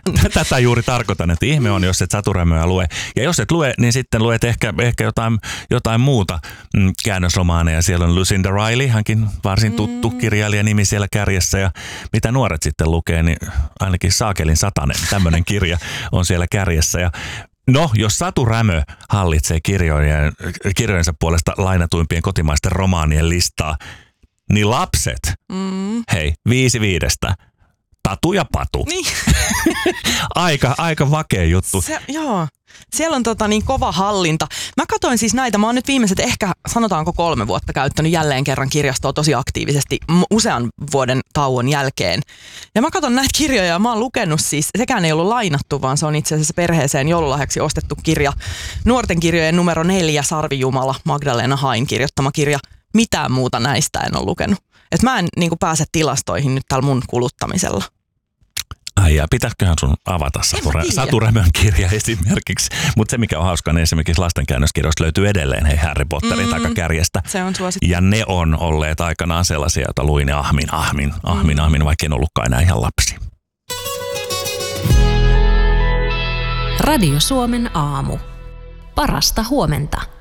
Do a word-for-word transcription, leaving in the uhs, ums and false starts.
Tätä juuri tarkoitan, että ihme on, jos et Satu Rämöä lue. Ja jos et lue, niin sitten luet ehkä, ehkä jotain, jotain muuta mm, käännösromaaneja. Siellä on Lucinda Riley, hänkin varsin tuttu mm. kirjailijanimi siellä kärjessä. Ja mitä nuoret sitten lukee, niin ainakin Saakelin satanen, tämmöinen kirja on siellä kärjessä. Ja no, jos Satu Rämö hallitsee kirjojen, kirjojensa puolesta lainatuimpien kotimaisten romaanien listaa, niin lapset, mm. hei, viisi viidestä, Tatu ja Patu. Niin. aika, aika vakea juttu. Se, joo, siellä on tota niin kova hallinta. Mä katsoin siis näitä, mä oon nyt viimeiset ehkä sanotaanko kolme vuotta käyttänyt jälleen kerran kirjastoa tosi aktiivisesti usean vuoden tauon jälkeen. Ja mä katson näitä kirjoja ja mä oon lukenut siis, sekään ei ollut lainattu, vaan se on itse asiassa perheeseen joululahjaksi ostettu kirja. Nuorten kirjojen numero neljä, Sarvijumala, Magdalena Hain kirjoittama kirja. Mitään muuta näistä en ole lukenut. Et mä en niin kuin pääse tilastoihin nyt tällä mun kuluttamisella. Ai ja pitäisiköhän sun avata Satu, Satu Rämön kirja esimerkiksi. Mutta se mikä on hauskaa, niin esimerkiksi lastenkäännöskirjoista löytyy edelleen hei Harry Potterin mm, takakärjestä. Se on suosittu. Ja ne on olleet aikanaan sellaisia, joita luin ja ahmin, ahmin, ahmin, mm. ahmin, vaikka en ollutkaan enää ihan lapsi. Radio Suomen aamu. Parasta huomenta.